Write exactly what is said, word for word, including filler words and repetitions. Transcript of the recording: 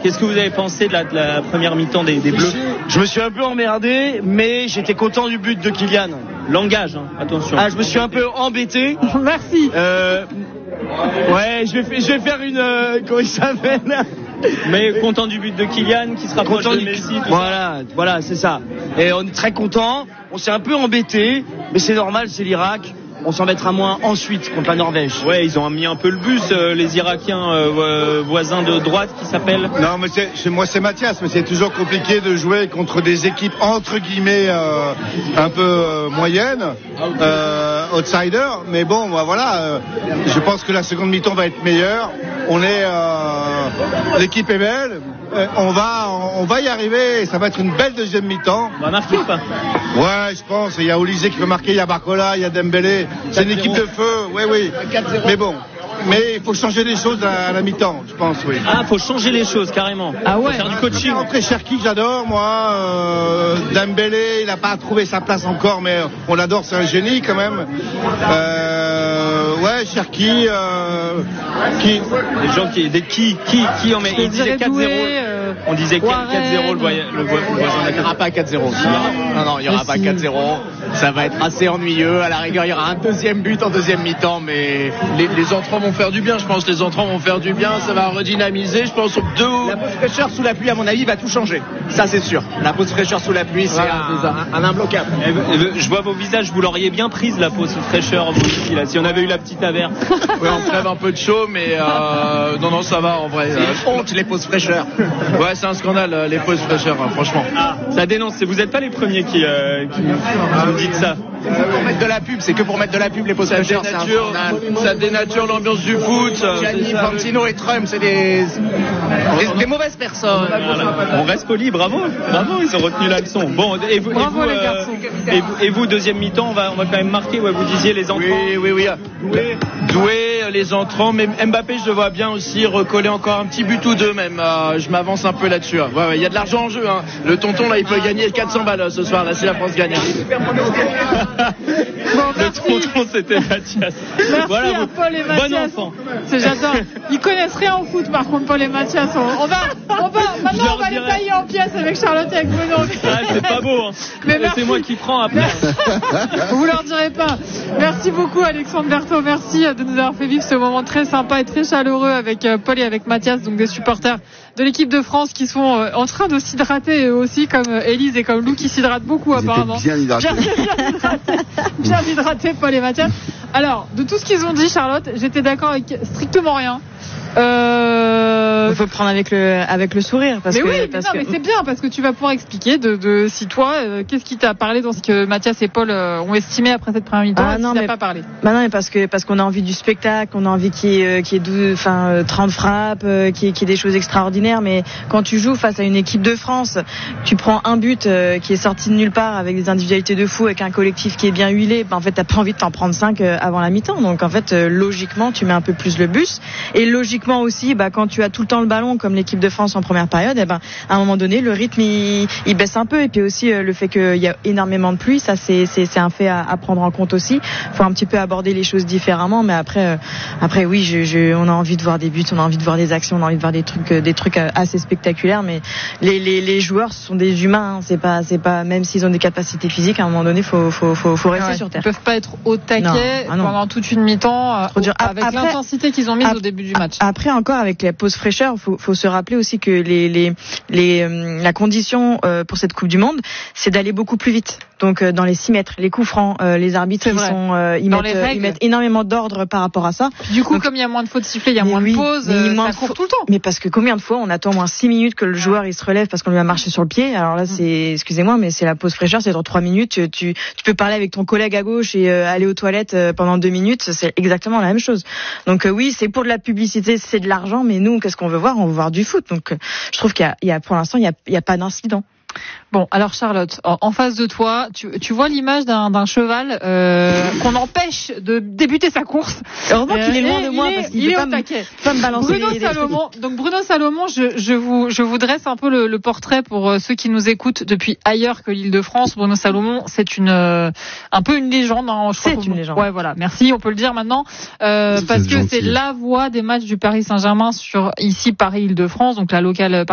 Qu'est-ce que vous avez pensé de la, de la première mi-temps des, des Bleus? Je me suis un peu emmerdé, mais j'étais content du but de Kylian. Langage, hein, attention. Ah, je me suis un peu embêté. Merci. Euh, ouais, je vais, je vais faire une... Euh, comment il s'appelle? Mais content du but de Kylian qui se rapproche de Messi. Voilà, voilà, c'est ça. Et on est très content. On s'est un peu embêté, mais c'est normal, c'est l'Irak. On s'en mettra moins ensuite contre la Norvège. Ouais, ils ont mis un peu le bus, euh, les Irakiens euh, voisins de droite qui s'appellent. Non, mais c'est, c'est, moi c'est Mathias, mais c'est toujours compliqué de jouer contre des équipes entre guillemets euh, un peu euh, moyennes, euh, outsiders. Mais bon, bah, voilà, euh, je pense que la seconde mi-temps va être meilleure. On est, euh, l'équipe est belle. On va, on va y arriver et ça va être une belle deuxième mi-temps. On va marquer ou pas? Ouais, je pense. Il y a Olysée qui peut marquer, il y a Barcola, il y a Dembélé. C'est une équipe de feu, oui, oui. Mais bon, mais il faut changer les choses à la mi-temps, je pense, oui. Ah, faut changer les choses carrément. Ah ouais. Faut faire du coaching. Après Cherki, j'adore, moi. Euh, Dembélé, il n'a pas trouvé sa place encore, mais on l'adore, c'est un génie quand même. Euh, ouais, Cherki, euh, qui. Des gens qui, des qui, qui, qui en met. Il disait quatre zéro. Euh, On disait quatre zéro le voisin. Il n'y aura pas quatre zéro. Non, non, il n'y aura pas quatre zéro. Ça va être assez ennuyeux. À la rigueur, il y aura un deuxième but en deuxième mi-temps, mais les, les entrants vont faire du bien. Je pense que les entrants vont faire du bien. Ça va redynamiser. Je pense aux deux. La pause fraîcheur sous la pluie, à mon avis, va tout changer. Ça, c'est sûr. La pause fraîcheur sous la pluie, c'est un, un, un imbloquable. Je vois vos visages. Vous l'auriez bien prise la pause fraîcheur, vous aussi, là, si on avait eu la petite averse. Ouais, on crève un peu de chaud, mais euh, non, non, ça va en vrai. C'est une honte, les pauses fraîcheur. Ouais, c'est un scandale, les pauses fraîcheur, hein, franchement. Ah, ça dénonce. Vous n'êtes pas les premiers qui, euh, qui, qui nous dites ça. C'est que pour mettre de la pub, c'est que pour mettre de la pub, les pauses fraîcheur. Ça dénature, ça dénature l'ambiance du foot. Gianni, Fantino et Trump, c'est des, des, des mauvaises personnes. Voilà. On reste poli, bravo, bravo, ils ont retenu la leçon. Bon, et vous, bravo, et vous, les euh, garçons. Et vous, et vous, deuxième mi-temps, on va, on va quand même marquer. Ouais, vous disiez les entrants. Oui, oui, oui. Doué, doué, les entrants. Mais Mbappé, je le vois bien aussi recoller encore un petit but ou deux même. Euh, je m'avance un peu là-dessus. Hein. Ouais, ouais, il y a de l'argent en jeu. Hein. Le tonton là, il peut gagner quatre cents balles ce soir. Là, si la France gagne. Le tonton, c'était Mathias. Merci voilà, à vous, Paul et Mathias. Bon enfant. C'est, j'adore. Ils connaissent rien au foot, par contre, Paul et Mathias. On, on va, on va, maintenant, on va dirais... les tailler en pièces avec Charlotte et avec Bruno. Ah, c'est pas beau. Hein. Mais c'est moi qui prends après. Vous leur direz pas. Merci beaucoup, Alexandre Berthaud. Merci de nous avoir fait vivre ce moment très sympa et très chaleureux avec Paul et avec Mathias, donc des supporters de l'équipe de France qui sont en train de s'hydrater aussi, comme Élise et comme Lou qui s'hydratent beaucoup. Ils apparemment. Bien hydratés. Bien, bien hydratés. Bien hydratés, Paul et Mathias. Alors, de tout ce qu'ils ont dit, Charlotte, j'étais d'accord avec strictement rien. Euh... Il faut le prendre avec le avec le sourire parce mais que oui, mais parce non, que... mais c'est bien parce que tu vas pouvoir expliquer de, de si toi euh, qu'est-ce qui t'a parlé dans ce que Mathias et Paul euh, ont estimé après cette première mi-temps. Ah, non, mais mais... pas parlé. Bah non, mais parce que parce qu'on a envie du spectacle, on a envie qu'il y ait, qu'il y ait douze, enfin trente frappes, euh, qu'il y ait, qu'il y ait des choses extraordinaires. Mais quand tu joues face à une équipe de France, tu prends un but euh, qui est sorti de nulle part avec des individualités de fou, avec un collectif qui est bien huilé. Bah, en fait, t'as pas envie de t'en prendre cinq euh, avant la mi-temps. Donc en fait, euh, logiquement, tu mets un peu plus le bus. Et logiquement aussi, bah quand tu as tout le temps le ballon comme l'équipe de France en première période, et ben à un moment donné le rythme il, il baisse un peu. Et puis aussi euh, le fait qu'il y a énormément de pluie, ça c'est c'est, c'est un fait à, à prendre en compte aussi. Faut un petit peu aborder les choses différemment. Mais après euh, après oui, je, je, on a envie de voir des buts, on a envie de voir des actions, on a envie de voir des trucs euh, des trucs assez spectaculaires. Mais les les, les joueurs ce sont des humains. Hein. C'est pas c'est pas même s'ils ont des capacités physiques, à un moment donné faut faut faut, faut rester ouais, sur terre. Ils peuvent pas être au taquet ah pendant toute une mi-temps euh, avec après, l'intensité qu'ils ont mise après, au début du match. Après encore avec la pause fraîcheur, faut faut se rappeler aussi que les les les euh, la condition euh, pour cette Coupe du Monde, c'est d'aller beaucoup plus vite. Donc euh, dans les six mètres, les coups francs, euh, les arbitres ils sont euh, ils dans mettent les ils mettent énormément d'ordre par rapport à ça. Du coup, donc, comme il y a moins de fautes sifflées, il y a moins oui, de pauses, euh, ça moins court faut... tout le temps. Mais parce que combien de fois on attend au moins six minutes que le joueur il se relève parce qu'on lui a marché sur le pied. Alors là c'est excusez-moi mais c'est la pause fraîcheur, c'est dans trois minutes, tu tu peux parler avec ton collègue à gauche et euh, aller aux toilettes euh, pendant deux minutes, c'est exactement la même chose. Donc euh, oui, c'est pour de la publicité, c'est de l'argent, mais nous qu'est-ce qu'on veut voir? On veut voir du foot. Donc euh, je trouve qu'il y a, il y a pour l'instant il y a, il y a pas d'incident. Bon, alors Charlotte, en, en face de toi, tu, tu vois l'image d'un, d'un cheval euh, qu'on empêche de débuter sa course. Heureusement qu'il est loin de moi il parce est, qu'il il peut est pas, au taquet. Me, pas me balancer Bruno les, Salomon. Donc Bruno Salomon, je, je vous je vous dresse un peu le, le portrait pour euh, ceux qui nous écoutent depuis ailleurs que l'Île-de-France. Bruno Salomon, c'est une euh, un peu une légende. Hein, je c'est crois une légende. Ouais, voilà. Merci, on peut le dire maintenant euh, parce que gentil. C'est la voix des matchs du Paris Saint-Germain sur ici Paris Île-de-France, donc la locale.